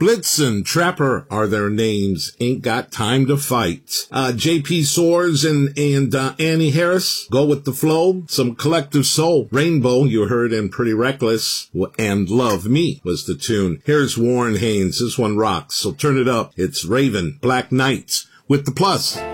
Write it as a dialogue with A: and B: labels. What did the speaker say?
A: Blitzen, Trapper are their names. Ain't Got Time to Fight. J.P. Soares and Annie Harris, Go With the Flow. Some Collective Soul. Rainbow, you heard in Pretty Reckless. And Love Me was the tune. Here's Warren Haynes. This one rocks, so turn it up. It's Raven, Black Knight with the plus.